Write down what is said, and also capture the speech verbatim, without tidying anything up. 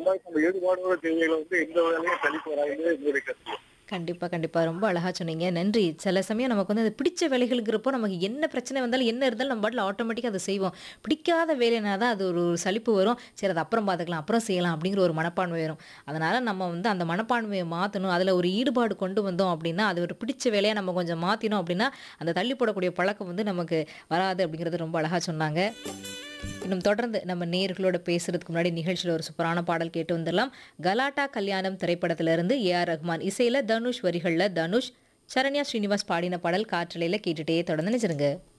மாதிரி நம்ம ஈடுபாடோட தேவைகளை வந்து எந்த வேலையும் சலிப்பு வராது என்னுடைய கருத்து. கண்டிப்பா, கண்டிப்பா. ரொம்ப அழகா சொன்னீங்க. நன்றி. சில சமயம் நமக்கு வந்து அது பிடிச்ச வேலைகளுங்கிறப்போ, நமக்கு என்ன பிரச்சனை வந்தாலும், என்ன இருந்தாலும் நம்ம பாட்டுல ஆட்டோமேட்டிக்கா அத செய்வோம். பிடிக்காத வேலைனா தான் அது ஒரு சலிப்பு வரும். சரி அத அப்புறம் பார்த்துக்கலாம், அப்புறம் செய்யலாம் அப்படிங்கிற ஒரு மனப்பான்மை வரும். அதனால நம்ம வந்து அந்த மனப்பான்மைய மாத்தணும். அதுல ஒரு ஈடுபாடு கொண்டு வந்தோம் அப்படின்னா, அது ஒரு பிடிச்ச வேலையா நம்ம கொஞ்சம் மாத்தினோம் அப்படின்னா, அந்த தள்ளி போடக்கூடிய பழக்கம் வந்து நமக்கு வராது அப்படிங்கிறது ரொம்ப அழகா சொன்னாங்க. இன்னும் தொடர்ந்து நம்ம நேயர்களோட பேசுறதுக்கு முன்னாடி நிகழ்ச்சியில ஒரு சூப்பரான பாடல் கேட்டு வந்துடலாம். கலாட்டா கல்யாணம் திரைப்படத்திலிருந்து ஏ ஆர் ரஹ்மான் இசையில தனுஷ் வரிகள்ல தனுஷ், சரண்யா ஸ்ரீனிவாஸ் பாடின பாடல் காற்றலையில கேட்டுட்டே தொடர்ந்து நினைச்சிருங்க.